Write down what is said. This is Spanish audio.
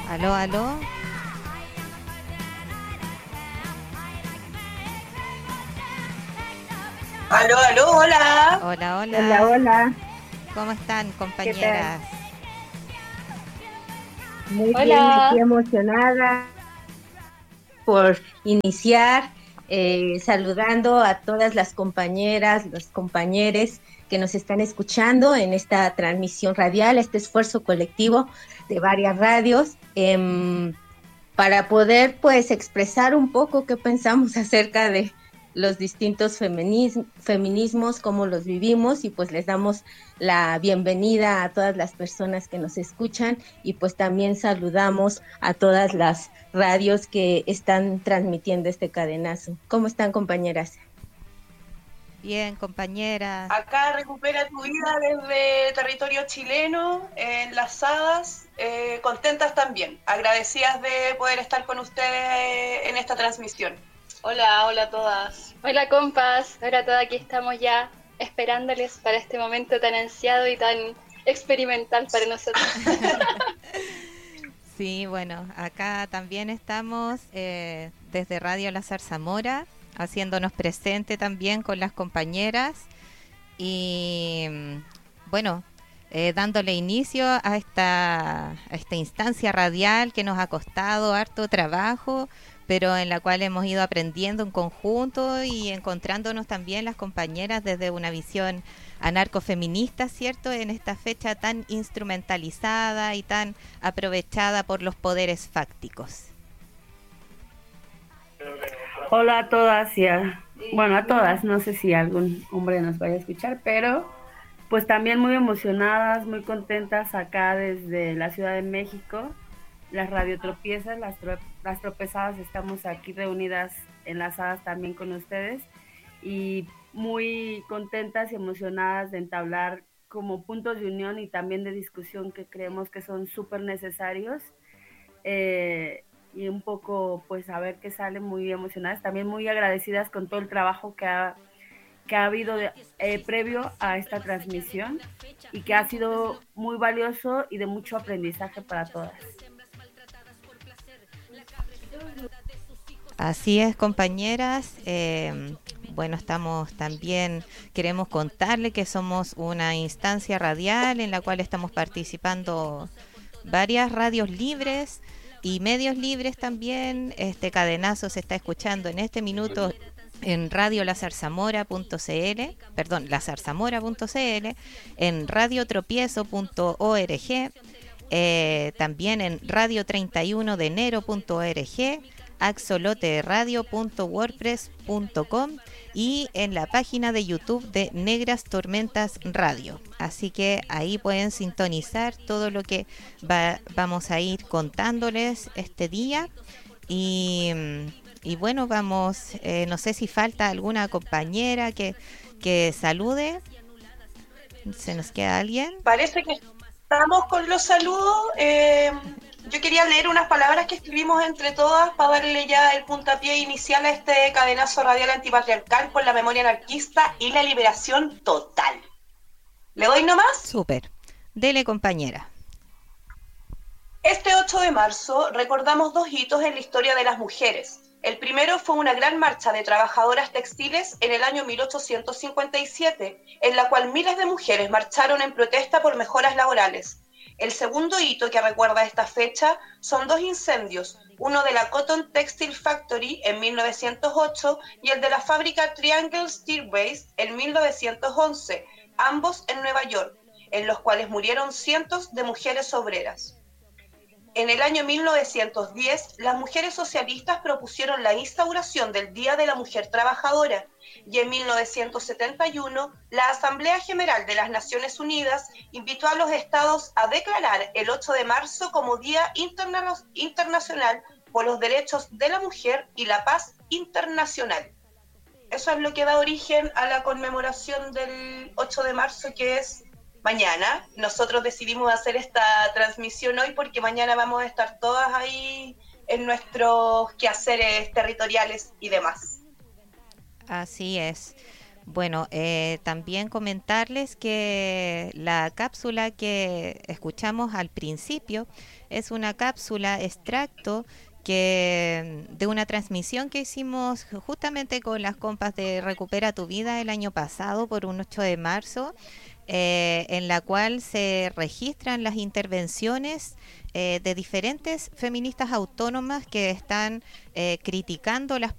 Aló, aló. Aló, aló, hola. Hola, Hola, hola. hola, ¿Cómo están, ¿qué tal? compañeras? Muy bien, aquí Hola, emocionada por iniciar, saludando a todas las compañeras, los compañeros que nos están escuchando en esta transmisión radial, este esfuerzo colectivo de varias radios, para poder pues expresar un poco qué pensamos acerca de los distintos feminismos, cómo los vivimos y pues les damos la bienvenida a todas las personas que nos escuchan y pues también saludamos a todas las radios que están transmitiendo este cadenazo. ¿Cómo están, compañeras? Bien, compañeras. Acá recupera tu vida desde territorio chileno, enlazadas, contentas también, agradecidas de poder estar con ustedes en esta transmisión. Hola, hola a todas. hola compas, ahora todos aquí estamos ya esperándoles para este momento tan ansiado y tan experimental para nosotros. Sí, bueno, acá también estamos desde Radio La Zarzamora, haciéndonos presente también con las compañeras y bueno, dándole inicio a esta instancia radial que nos ha costado harto trabajo, pero en la cual hemos ido aprendiendo en conjunto y encontrándonos también las compañeras desde una visión anarcofeminista, ¿cierto? En esta fecha tan instrumentalizada y tan aprovechada por los poderes fácticos. Hola a todas bueno, a todas, no sé si algún hombre nos vaya a escuchar, pero pues también muy emocionadas, muy contentas acá desde la Ciudad de México. Las radiotropiezas, las tropezadas, estamos aquí reunidas, enlazadas también con ustedes y muy contentas y emocionadas de entablar como puntos de unión y también de discusión que creemos que son súper necesarios. Y un poco pues a ver qué sale, muy emocionadas, también muy agradecidas con todo el trabajo que ha habido previo a esta transmisión y que ha sido muy valioso y de mucho aprendizaje para todas. Así es, compañeras. Bueno, estamos también, queremos contarle que somos una instancia radial en la cual estamos participando varias radios libres y medios libres también. Este cadenazo se está escuchando en este minuto en radio lazarzamora.cl, perdón, lazarzamora.cl, en radiotropiezo.org, también en radio31denero.org, axoloteradio.wordpress.com y en la página de YouTube de Negras Tormentas Radio. Así que ahí pueden sintonizar todo lo que vamos a ir contándoles este día. Y bueno, vamos, no sé si falta alguna compañera que salude. ¿Se nos queda alguien? Parece que estamos con los saludos. Yo quería leer unas palabras que escribimos entre todas para darle ya el puntapié inicial a este cadenazo radial antipatriarcal por la memoria anarquista y la liberación total. ¿Le doy nomás? Súper. Dele, compañera. Este 8 de marzo recordamos dos hitos en la historia de las mujeres. El primero fue una gran marcha de trabajadoras textiles en el año 1857, en la cual miles de mujeres marcharon en protesta por mejoras laborales. El segundo hito que recuerda esta fecha son dos incendios, uno de la Cotton Textile Factory en 1908 y el de la fábrica Triangle Steelways en 1911, ambos en Nueva York, en los cuales murieron cientos de mujeres obreras. En el año 1910, las mujeres socialistas propusieron la instauración del Día de la Mujer Trabajadora y en 1971, la Asamblea General de las Naciones Unidas invitó a los estados a declarar el 8 de marzo como Día Internacional por los Derechos de la Mujer y la Paz Internacional. Eso es lo que da origen a la conmemoración del 8 de marzo, que es mañana. Nosotros decidimos hacer esta transmisión hoy porque mañana vamos a estar todas ahí en nuestros quehaceres territoriales y demás. Así es. Bueno, también comentarles que la cápsula que escuchamos al principio es una cápsula extracto de una transmisión que hicimos justamente con las compas de Recupera tu Vida el año pasado por un 8 de marzo, en la cual se registran las intervenciones de diferentes feministas autónomas que están criticando las